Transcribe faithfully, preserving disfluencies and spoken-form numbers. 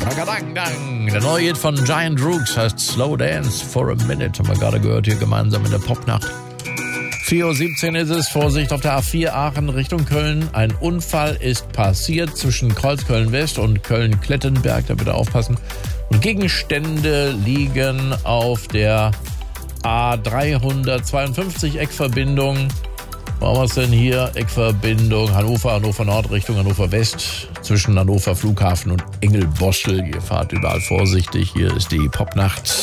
Der neue Hit von Giant Rooks heißt Slow Dance for a Minute. Haben wir gerade gehört hier gemeinsam in der Popnacht. vier Uhr siebzehn ist es. Vorsicht auf der A vier Aachen Richtung Köln. Ein Unfall ist passiert zwischen Kreuzköln-West und Köln-Klettenberg. Da bitte aufpassen. Und Gegenstände liegen auf der A dreihundertzweiundfünfzig Eckverbindung. Wo haben wir es denn hier? Eckverbindung Hannover, Hannover Nord Richtung Hannover West. Zwischen Hannover Flughafen und Engelboschel. Ihr fahrt überall vorsichtig. Hier ist die Popnacht.